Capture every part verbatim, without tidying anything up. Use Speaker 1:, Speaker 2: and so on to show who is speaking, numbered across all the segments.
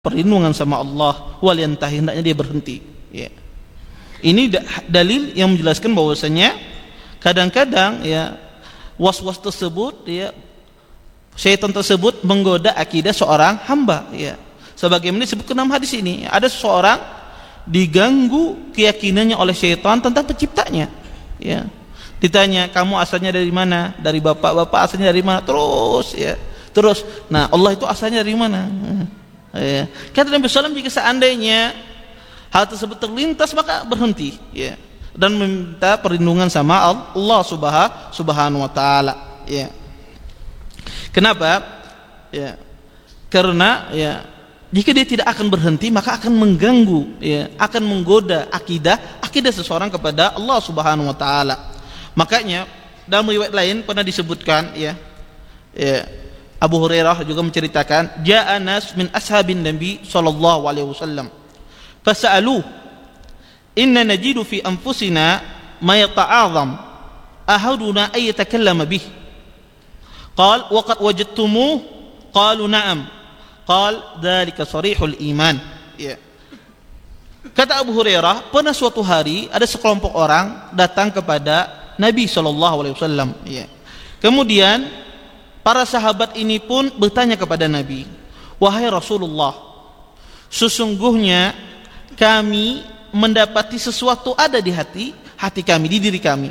Speaker 1: perlindungan sama Allah, wal yantahi, hendaknya dia berhenti. Ya. Ini da- dalil yang menjelaskan bahwasanya kadang-kadang ya was-was tersebut ya syaitan tersebut menggoda akidah seorang hamba ya. Sebagaimana disebutkan dalam hadis ini, ada seseorang diganggu keyakinannya oleh syaitan tentang penciptanya. Ya. Ditanya, kamu asalnya dari mana? Dari bapak, bapak asalnya dari mana? Terus ya. Terus, nah Allah itu asalnya dari mana? Ya. Kata Nabi sallallahu alaihi wasallam, jika seandainya hal tersebut terlintas maka berhenti ya, dan meminta perlindungan sama Allah Subhanahu wa taala ya. Kenapa? Ya. Karena ya jika dia tidak akan berhenti maka akan mengganggu ya, akan menggoda akidah akidah seseorang kepada Allah Subhanahu wa taala. Makanya dalam riwayat lain pernah disebutkan ya, ya Abu Hurairah juga menceritakan, ja'a nas min ashabin Nabi sallallahu alaihi wasallam fasa'alu inna najidu fi anfusina ma yata'azam ahaduna ay yatakallama bih qala wa qad wajadtumuh qalu na'am qala dzalika sharihul iman ya. Kata Abu Hurairah, pernah suatu hari ada sekelompok orang datang kepada Nabi sallallahu alaihi wasallam ya. Kemudian para sahabat ini pun bertanya kepada Nabi, wahai Rasulullah, sesungguhnya kami mendapati sesuatu ada di hati hati kami, di diri kami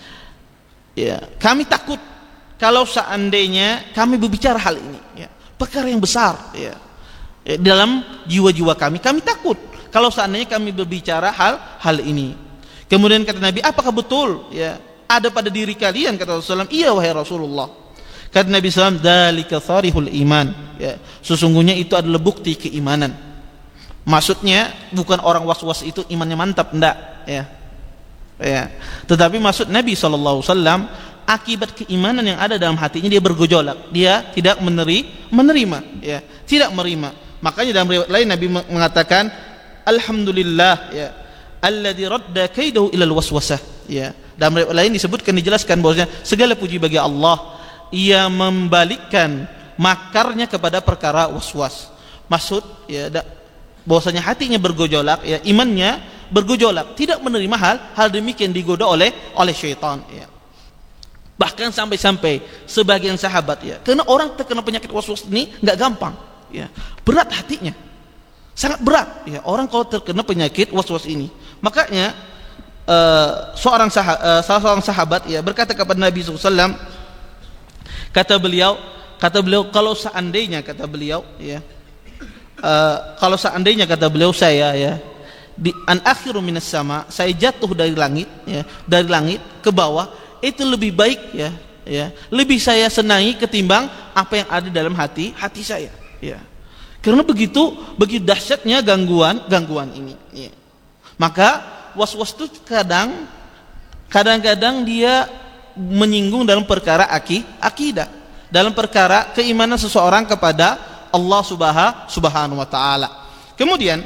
Speaker 1: ya, kami takut kalau seandainya kami berbicara hal ini ya, perkara yang besar ya, ya dalam jiwa-jiwa kami, kami takut kalau seandainya kami berbicara hal hal ini. Kemudian kata Nabi, apakah betul ya ada pada diri kalian? Kata Rasulullah, iya wahai Rasulullah. Kata Nabi sallallahu alaihi wasallam, dzalika sarihul iman ya, sesungguhnya itu adalah bukti keimanan. Maksudnya bukan orang was-was itu imannya mantap, enggak ya. Ya. Tetapi maksud Nabi sallallahu alaihi wasallam, akibat keimanan yang ada dalam hatinya dia bergejolak, dia tidak meneri, menerima ya, tidak menerima. Makanya dalam riwayat lain Nabi mengatakan, alhamdulillah ya, alladzi radda kaidahu ilal waswasah ya. Dalam riwayat lain disebutkan, dijelaskan bahwasanya segala puji bagi Allah, ia membalikkan makarnya kepada perkara waswas. Maksud ya bahwasanya hatinya bergejolak ya, imannya bergejolak, tidak menerima hal hal demikian digoda oleh oleh syaitan ya. Bahkan sampai-sampai sebagian sahabat ya, karena orang terkena penyakit waswas ini enggak gampang ya, berat hatinya, sangat berat ya orang kalau terkena penyakit waswas ini. Makanya uh, seorang sahabat, uh, salah seorang sahabat ya berkata kepada Nabi sallallahu alaihi wasallam, kata beliau, kata beliau kalau seandainya kata beliau ya, uh, kalau seandainya kata beliau saya ya, di an akhiru minas sama, saya jatuh dari langit ya, dari langit ke bawah, itu lebih baik ya, ya, lebih saya senangi ketimbang apa yang ada dalam hati hati saya ya. Karena begitu begitu dahsyatnya gangguan gangguan ini ya. Maka was-was itu kadang kadang-kadang dia menyinggung dalam perkara aki, akidah, dalam perkara keimanan seseorang kepada Allah Subhanahu wa taala. Kemudian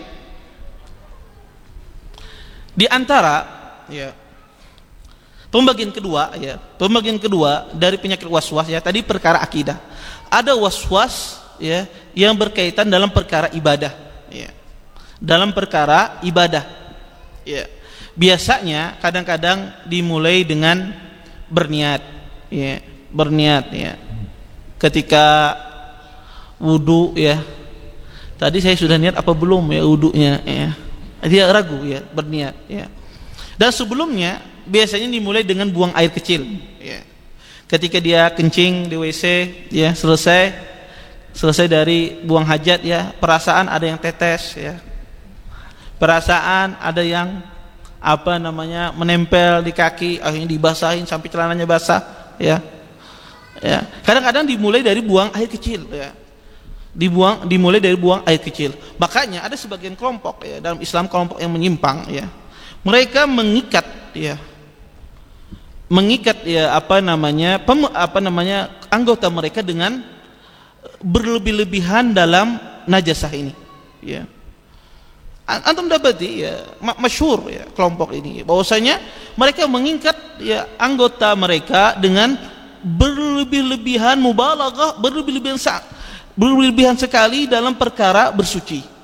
Speaker 1: di antara ya pembagian kedua ya, pembagian kedua dari penyakit waswas ya, tadi perkara akidah. Ada waswas ya yang berkaitan dalam perkara ibadah ya. Dalam perkara ibadah ya. Biasanya kadang-kadang dimulai dengan berniat ya, berniat ya. Ketika wudu ya, tadi saya sudah niat apa belum ya wudunya ya, dia ragu ya, berniat ya. Dan sebelumnya biasanya dimulai dengan buang air kecil ya. Ketika dia kencing di W C ya, selesai selesai dari buang hajat ya, perasaan ada yang tetes ya, perasaan ada yang apa namanya menempel di kaki, akhirnya dibasahin sampai celananya basah ya. Ya, kadang-kadang dimulai dari buang air kecil ya. Dibuang dimulai dari buang air kecil. Makanya ada sebagian kelompok ya dalam Islam, kelompok yang menyimpang ya. Mereka mengikat ya. Mengikat ya apa namanya? Pem, apa namanya? anggota mereka dengan berlebih-lebihan dalam najasah ini ya. Antum dapati ya, masyhur ya kelompok ini bahwasanya mereka mengikat ya anggota mereka dengan berlebih-lebihan mubalaghah, berlebih-lebihan berlebihan sekali dalam perkara bersuci.